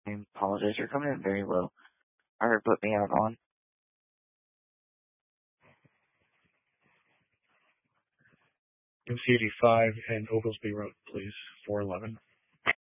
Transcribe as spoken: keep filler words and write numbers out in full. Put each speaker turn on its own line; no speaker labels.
I apologize. You're coming in very low. Alright, put me out on.
C eighty-five and Oglesby Road, please. four eleven.